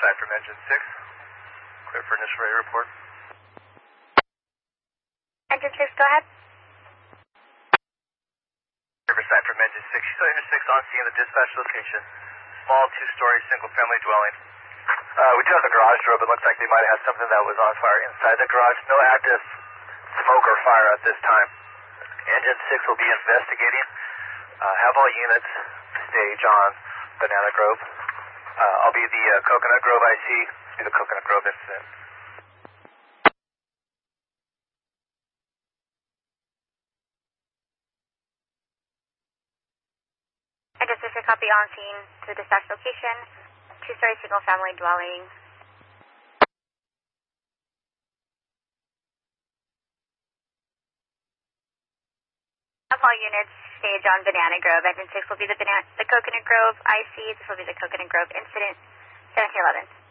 Riverside from Engine 6. Clear for initial rate report. Engine 6, go ahead. Riverside from Engine 6. You saw Engine 6 on scene at the dispatch location. Small two-story single-family dwelling. We do have the garage door, but it looks like they might have had something that was on fire inside the garage. No active smoke or fire at this time. Engine 6 will be investigating. Have all units stage on Banana Grove. I'll be the Coconut Grove IC, be the Coconut Grove incident. Engine 6, a copy on scene to the dispatch location. Two-story single-family dwelling. Have all units stage on Banana Grove. Engine 6 will be the Coconut Grove IC. This will be the Coconut Grove incident. 1711.